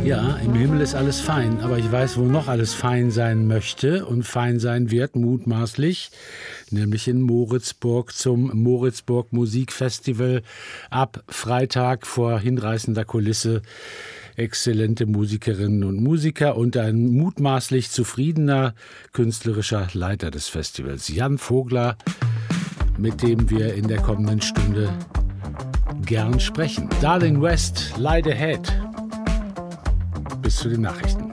Ja, im Himmel ist alles fein, aber ich weiß, wo noch alles fein sein möchte und fein sein wird, mutmaßlich, nämlich in Moritzburg zum Moritzburg Musikfestival ab Freitag vor hinreißender Kulisse. Exzellente Musikerinnen und Musiker und ein mutmaßlich zufriedener künstlerischer Leiter des Festivals, Jan Vogler, mit dem wir in der kommenden Stunde gern sprechen. Darling West, Light Ahead. Bis zu den Nachrichten.